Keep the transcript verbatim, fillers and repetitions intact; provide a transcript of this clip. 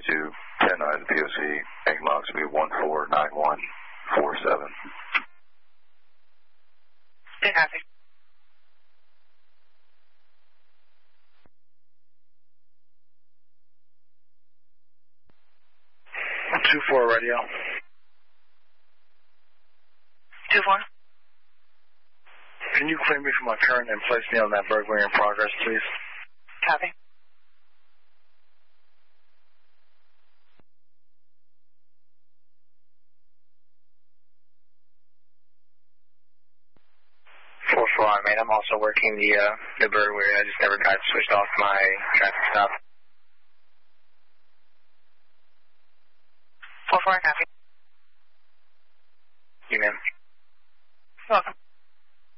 two ten nine P O C, main logs will be one four nine one four seven. Okay, copy. two four radio. two four. Can you clear me from my current and place me on that burglary in progress, please? Copy. four four, I mean, I'm also working the, uh, the burglary. I just never got switched off my traffic stop. four four, copy. You, ma'am. Welcome.